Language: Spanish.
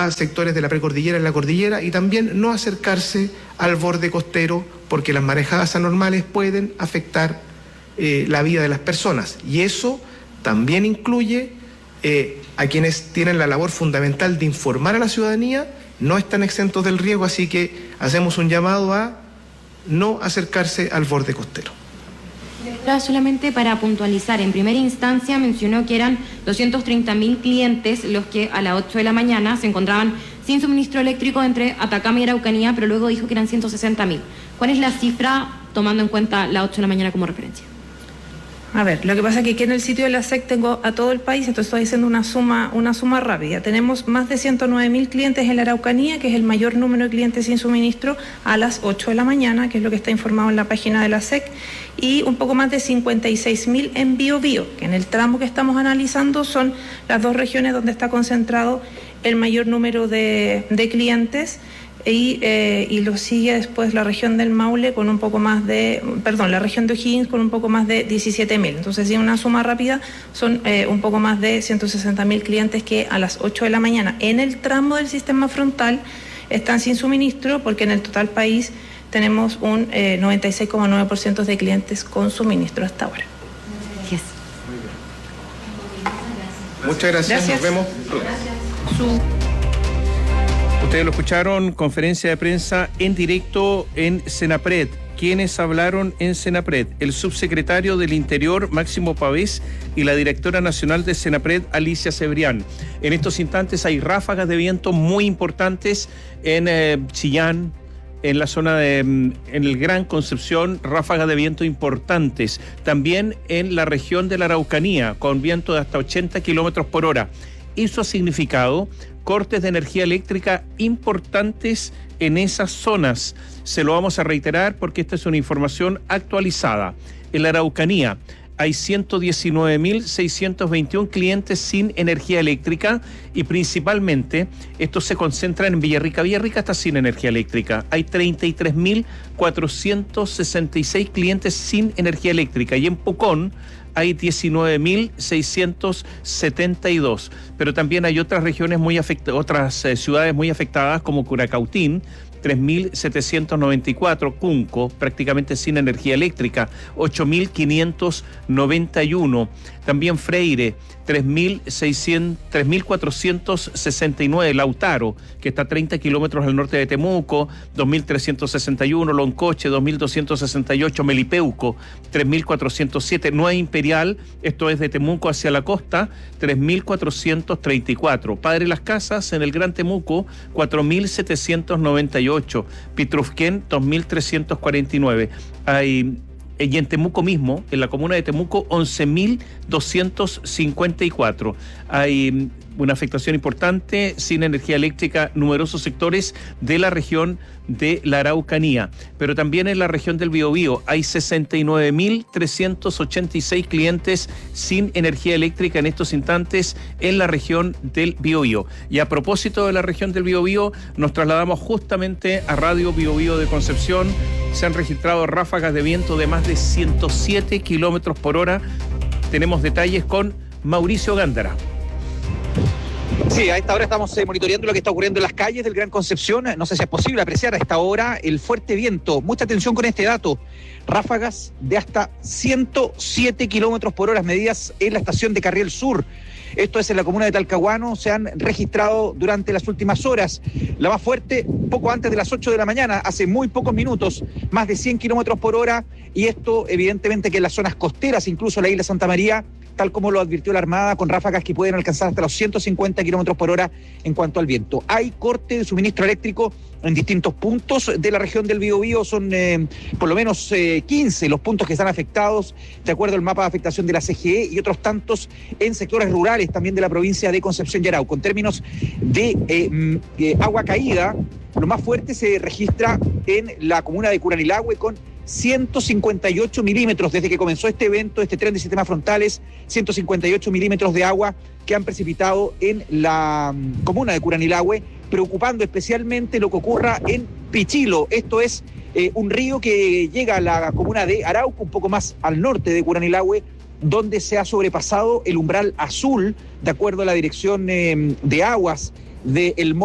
a sectores de la precordillera y la cordillera, y también no acercarse al borde costero, porque las marejadas anormales pueden afectar la vida de las personas. Y eso también incluye a quienes tienen la labor fundamental de informar a la ciudadanía, no están exentos del riesgo, así que hacemos un llamado a no acercarse al borde costero. Solamente para puntualizar, en primera instancia mencionó que eran 230.000 clientes los que a las 8 de la mañana se encontraban sin suministro eléctrico entre Atacama y Araucanía, pero luego dijo que eran 160.000. ¿Cuál es la cifra tomando en cuenta las 8 de la mañana como referencia? A ver, lo que pasa es que aquí en el sitio de la SEC tengo a todo el país, entonces estoy haciendo una suma rápida. Tenemos más de 109.000 clientes en la Araucanía, que es el mayor número de clientes sin suministro a las 8 de la mañana, que es lo que está informado en la página de la SEC, y un poco más de 56.000 en Biobío, que en el tramo que estamos analizando son las dos regiones donde está concentrado el mayor número de clientes. Y lo sigue después la región del Maule con un poco más de, la región de O'Higgins con un poco más de 17.000. Entonces, en una suma rápida, son un poco más de 160.000 clientes que a las 8 de la mañana en el tramo del sistema frontal están sin suministro, porque en el total país tenemos un 96,9% de clientes con suministro hasta ahora. Gracias. Muchas gracias. Nos vemos. Ustedes lo escucharon, conferencia de prensa en directo en Senapred. ¿Quiénes hablaron en Senapred? El subsecretario del Interior, Máximo Pavés, y la directora nacional de Senapred, Alicia Cebrián. En estos instantes hay ráfagas de viento muy importantes en Chillán, en la zona en el Gran Concepción, ráfagas de viento importantes. También en la región de la Araucanía, con viento de hasta 80 kilómetros por hora. Eso ha significado cortes de energía eléctrica importantes en esas zonas. Se lo vamos a reiterar porque esta es una información actualizada. En la Araucanía hay 119.621 clientes sin energía eléctrica y principalmente esto se concentra en Villarrica. Villarrica está sin energía eléctrica. Hay 33.466 clientes sin energía eléctrica y en Pucón hay 19.672, pero también hay otras regiones otras ciudades muy afectadas como Curacautín, 3.794, Cunco, prácticamente sin energía eléctrica, 8.591, también Freire, 3.469, Lautaro, que está a 30 kilómetros al norte de Temuco, 2.361, Loncoche, 2.268, Melipeuco, 3.407, Nueva Imperial, esto es de Temuco hacia la costa, 3.434, Padre Las Casas, en el Gran Temuco, 4.798, Pitrufquén, 2.349. Y en Temuco mismo, en la comuna de Temuco, 11.254. Hay una afectación importante, sin energía eléctrica, numerosos sectores de la región de la Araucanía. Pero también en la región del Biobío hay 69.386 clientes sin energía eléctrica en estos instantes en la región del Biobío. Y a propósito de la región del Biobío, nos trasladamos justamente a Radio Biobío de Concepción. Se han registrado ráfagas de viento de más de 107 kilómetros por hora. Tenemos detalles con Mauricio Gándara. Sí, a esta hora estamos monitoreando lo que está ocurriendo en las calles del Gran Concepción. No sé si es posible apreciar a esta hora el fuerte viento. Mucha atención con este dato. Ráfagas de hasta 107 kilómetros por hora medidas en la estación de Carriel Sur. Esto es en la comuna de Talcahuano, se han registrado durante las últimas horas. La más fuerte, poco antes de las 8 de la mañana, hace muy pocos minutos, más de 100 kilómetros por hora, y esto evidentemente que en las zonas costeras, incluso la isla Santa María, tal como lo advirtió la Armada, con ráfagas que pueden alcanzar hasta los 150 kilómetros por hora en cuanto al viento. Hay corte de suministro eléctrico en distintos puntos de la región del Biobío, son por lo menos 15 los puntos que están afectados, de acuerdo al mapa de afectación de la CGE, y otros tantos en sectores rurales también de la provincia de Concepción y Arauco. En términos de agua caída, lo más fuerte se registra en la comuna de Curanilahue con 158 milímetros desde que comenzó este evento, este tren de sistemas frontales, 158 milímetros de agua que han precipitado en la comuna de Curanilahue, preocupando especialmente lo que ocurra en Pichilo. Esto es un río que llega a la comuna de Arauco, un poco más al norte de Curanilahue, donde se ha sobrepasado el umbral azul, de acuerdo a la Dirección de Aguas del